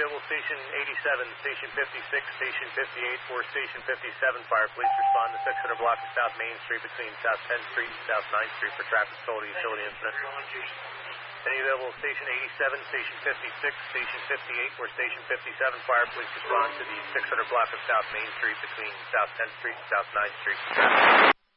available station 87, station 56, station 58, or station 57 fire. Please respond to 600 block of South Main Street between South 10th Street and South 9th Street for traffic total utility incident. Any available station 87, station 56, station 58, or station 57 fire. Please respond to the 600 block of South Main Street between South 10th Street and South 9th Street for traffic.